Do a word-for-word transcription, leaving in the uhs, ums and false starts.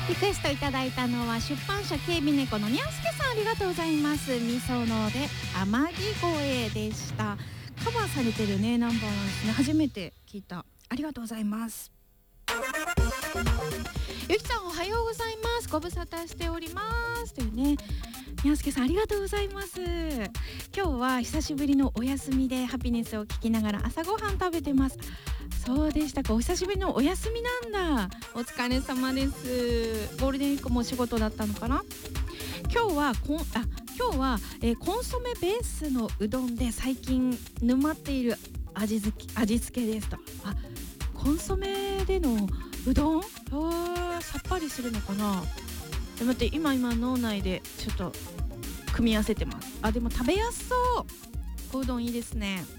リクエストいただいたのは出版社警備猫のにゃんすけさん、ありがとうございます。みそので天城越えでした。カバーされてるねナンバーなんですね。初めて聞いた。ありがとうございます。ゆきさんおはようございます。ご無沙汰しておりますというね。にゃんすけさんありがとうございます。今日は久しぶりのお休みでハピネスを聞きながら朝ごはん食べてます。そうでしたか。お久しぶりのお休みなんだ。お疲れ様です。ゴールデンウィークもお仕事だったのかな。今日はこんあ今日は、えー、コンソメベースのうどんで最近沼っている味付け味付けですと。あ、コンソメでのうどん、あさっぱりするのかな。で待って、今今脳内でちょっと組み合わせてます。あ、でも食べやすそう。おうどんいいですね。